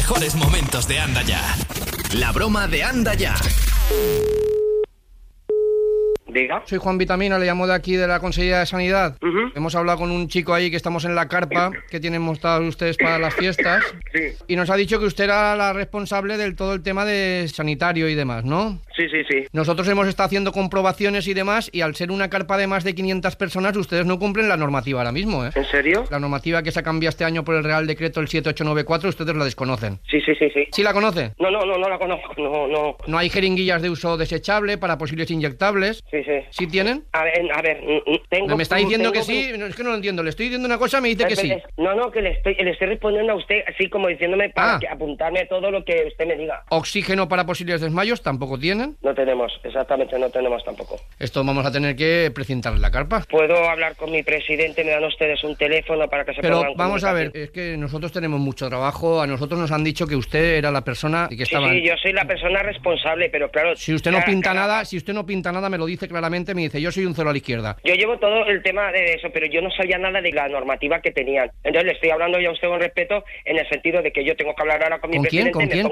mejores momentos de Anda Ya. La broma de Anda Ya. Diga. Soy Juan Vitamina, le llamo de aquí de la Consejería de Sanidad. Hemos hablado con un chico ahí que estamos en la carpa que tienen montados ustedes para las fiestas. Sí. Y nos ha dicho que usted era la responsable del todo el tema de sanitario y demás, ¿no? Sí. Nosotros hemos estado haciendo comprobaciones y demás, y al ser una carpa de más de 500 personas, ustedes no cumplen la normativa ahora mismo, ¿eh? ¿En serio? La normativa que se ha cambiado este año por el Real Decreto el 7894, ustedes la desconocen. Sí. ¿Sí la conoce? No la conozco, no. No hay jeringuillas de uso desechable para posibles inyectables. Sí. ¿Sí tienen? A ver, tengo... Me está diciendo que sí, no, es que no lo entiendo. Le estoy diciendo una cosa, me dice que sí. No, que le estoy respondiendo a usted así como diciéndome para apuntarme todo lo que usted me diga. Oxígeno para posibles desmayos tampoco tienen. No tenemos, exactamente, no tenemos tampoco. Esto vamos a tener que precintar la carpa. ¿Puedo hablar con mi presidente? ¿Me dan ustedes un teléfono para que se Pero pongan en vamos a ver, comunicación? es que nosotros tenemos mucho trabajo. A nosotros nos han dicho que usted era la persona que estaba... Sí, yo soy la persona responsable, pero claro... Si usted no pinta nada, me lo dice claramente, me dice, yo soy un cero a la izquierda. Yo llevo todo el tema de eso, pero yo no sabía nada de la normativa que tenían. Entonces le estoy hablando ya a usted con respeto, en el sentido de que yo tengo que hablar ahora con mi presidente. ¿Con quién?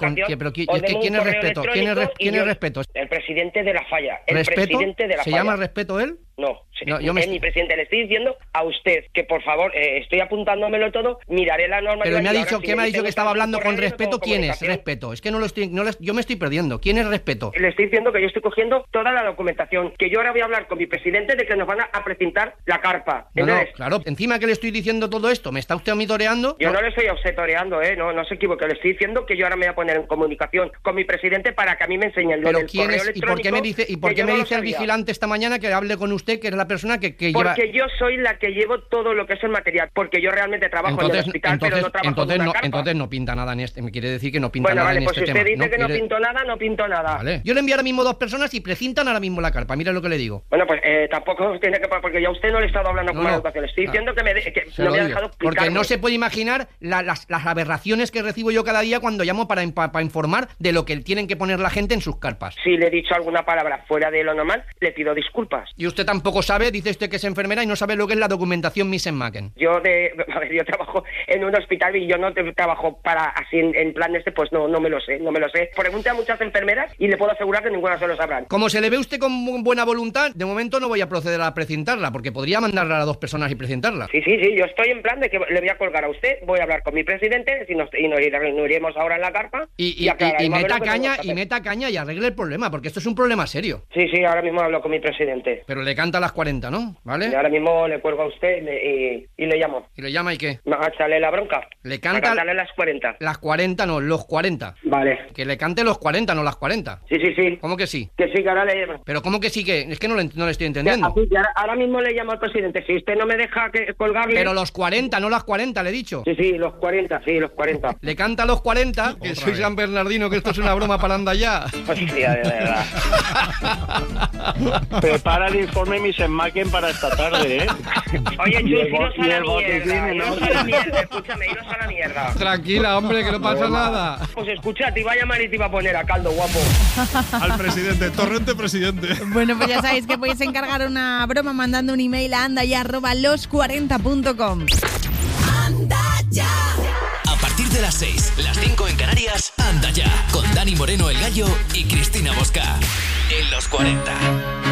¿Quién es respeto? ¿Quién es respeto? El presidente de la falla. El ¿Respeto? presidente de la ¿Se falla. llama respeto él? No, yo es mi presidente. Le estoy diciendo a usted que, por favor, estoy apuntándomelo todo, miraré la norma. Pero me ha dicho que estaba hablando con respeto. ¿Quién es respeto? Es que yo me estoy perdiendo. ¿Quién es respeto? Le estoy diciendo que yo estoy cogiendo toda la documentación, que yo ahora voy a hablar con mi presidente de que nos van a precintar la carpa. Entonces, Claro, encima que le estoy diciendo todo esto, ¿me está usted a mí toreando? Yo no le estoy a usted toreando, no se equivoque, le estoy diciendo que yo ahora me voy a poner en comunicación con mi presidente para que a mí me enseñen lo Pero del ¿quién correo es? ¿Y electrónico? por qué me dice el vigilante esta mañana que hable con usted, que es la persona que lleva... Porque yo soy la que llevo todo lo que es el material, porque yo realmente trabajo en el hospital, pero no trabajo en una carpa. Entonces no pinta nada en este, me quiere decir que no pinta nada en este tema. Bueno, vale, pues si usted dice que no pinto nada, no pinto nada. Vale. Yo le envío ahora mismo 2 personas y precintan ahora mismo la carpa, mira lo que le digo. Bueno, pues tampoco tiene que... Porque ya usted no le he estado hablando con la educación, le estoy diciendo que no me ha dejado explicarme. Porque no se puede imaginar las aberraciones que recibo yo cada día cuando llamo para informar de lo que tienen que poner la gente en sus carpas. Si le he dicho alguna palabra fuera de lo normal, le pido disculpas. Y usted tampoco sabe, dice usted que es enfermera y no sabe lo que es la documentación Misen-Macken. Yo trabajo en un hospital y yo no trabajo para así en plan pues no me lo sé. Pregunte a muchas enfermeras y le puedo asegurar que ninguna se lo sabrán. Como se le ve usted con buena voluntad, de momento no voy a proceder a precintarla, porque podría mandarla a 2 personas y precintarla. Sí, yo estoy en plan de que le voy a colgar a usted, voy a hablar con mi presidente y nos iremos ahora en la carpa y meta caña y arregle el problema, porque esto es un problema serio. Sí, ahora mismo hablo con mi presidente. Pero le canta a las 40, ¿no? ¿Vale? Y ahora mismo le cuelgo a usted y le llamo. ¿Y le llama y qué? A echarle la bronca. Le canta... A cantarle las 40. Las 40 no, los 40. Vale. Que le cante los 40, no las 40. Sí. ¿Cómo que sí? Que sí, que ahora le llamo. Pero ¿cómo que sí que? Es que no le estoy entendiendo. Ahora mismo le llamo al presidente. Si usted no me deja colgarle... Pero los 40, no las 40, le he dicho. Sí, los 40, los 40. Le canta a los 40, que soy San Bernardino, que esto es una broma para Anda Ya. Hostia, de verdad. Prepara el informe Misen-Macken para esta tarde, ¿eh? Oye, Chus, iros a la mierda. Escúchame, iros a la mierda. Tranquila, hombre, que no pasa nada. Pues escucha, te iba a llamar y te iba a poner a caldo, guapo. Al presidente, Torrente presidente. Bueno, pues ya sabéis que podéis encargar una broma mandando un email a andaya@los40.com. Anda Ya. A partir de las 6, las 5 en Canarias, Anda Ya, con Dani Moreno el Gallo y Cristina Bosca. En los 40.